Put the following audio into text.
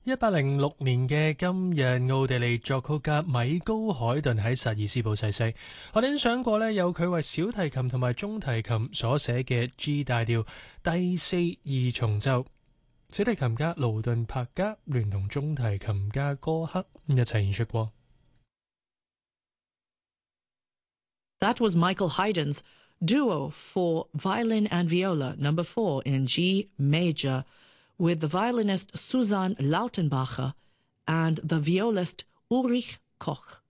1806年嘅今日，奧地利作曲家米高海頓喺薩爾斯堡逝世。我哋欣賞過呢，有佢為小提琴同埋中提琴所寫嘅 G 大調第四二重奏，小提琴家勞頓柏加聯同中提琴家哥克一齊演出過。 That was Michael Haydn's duo for violin and viola, number 4 in G major, with the violinist Susanne Lautenbacher and the violist Ulrich Koch.